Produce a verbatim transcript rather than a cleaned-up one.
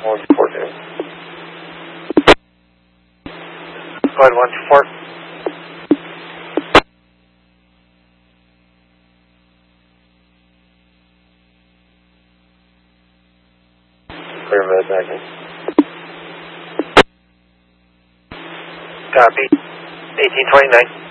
one two four two. Go ahead, one two four. Clear mid magnet. Copy. eighteen twenty-nine.